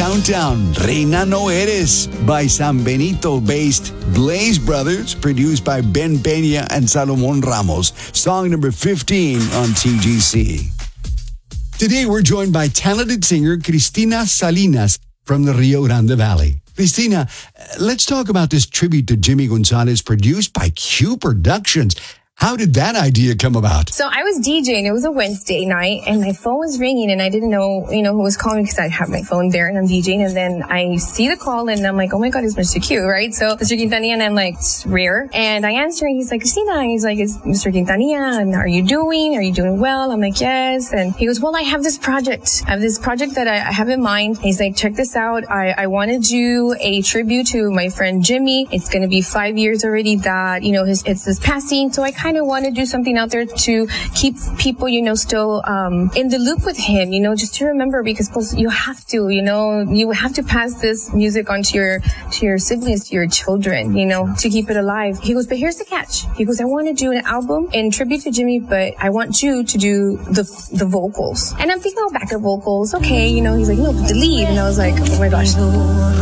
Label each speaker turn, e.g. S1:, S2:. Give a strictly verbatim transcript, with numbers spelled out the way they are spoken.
S1: Downtown, Reina No Eres by San Benito-based Blaze Brothers, produced by Ben Peña and Salomon Ramos. Song number fifteen on T G C. Today, we're joined by talented singer Cristina Salinas from the Rio Grande Valley. Cristina, let's talk about this tribute to Jimmy Gonzalez produced by Q Productions. How did that idea come about?
S2: So I was DJing. It was a Wednesday night, and my phone was ringing, and I didn't know, you know, who was calling because I have my phone there, and I'm DJing, and then I see the call, and I'm like, oh my God, it's Mister Q, right? So Mister Quintanilla, and I'm like, it's rare. And I answer, and he's like, Cristina, and he's like, it's Mister Quintanilla, and are you doing? Are you doing well? I'm like, yes. And he goes, well, I have this project. I have this project that I, I have in mind. He's like, check this out. I, I want to do a tribute to my friend Jimmy. It's going to be five years already that, you know, his, it's his passing. So I kind of want to do something out there to keep people, you know, still um in the loop with him, you know, just to remember, because plus you have to, you know, you have to pass this music on to your to your siblings, to your children, you know, to keep it alive. He goes, but here's the catch. He goes, I want to do an album in tribute to Jimmy, but I want you to do the the vocals. And I'm thinking, oh, backup vocals, okay, you know. He's like, no, but the lead. And I was like, oh my gosh.